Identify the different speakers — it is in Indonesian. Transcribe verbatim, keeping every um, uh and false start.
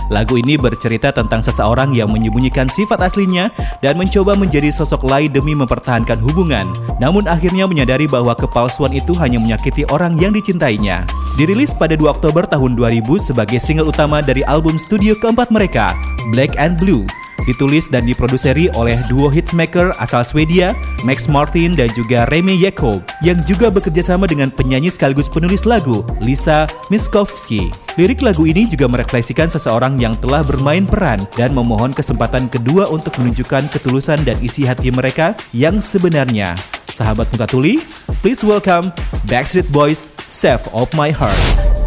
Speaker 1: Lagu ini bercerita tentang seseorang yang menyembunyikan sifat aslinya dan mencoba menjadi sosok lain demi mempertahankan hubungan. Namun akhirnya menyadari bahwa kepalsuan itu hanya menyakiti orang yang dicintainya. Dirilis pada dua Oktober tahun dua ribu sebagai single utama dari album studio keempat mereka, Black and Blue. Ditulis dan diproduseri oleh duo hitsmaker asal Swedia, Max Martin dan juga Remi Jakob, yang juga bekerja sama dengan penyanyi sekaligus penulis lagu, Lisa Miskovsky. Lirik lagu ini juga merefleksikan seseorang yang telah bermain peran dan memohon kesempatan kedua untuk menunjukkan ketulusan dan isi hati mereka yang sebenarnya. Sahabat Muka Tuli, please welcome Backstreet Boys, Save of My Heart.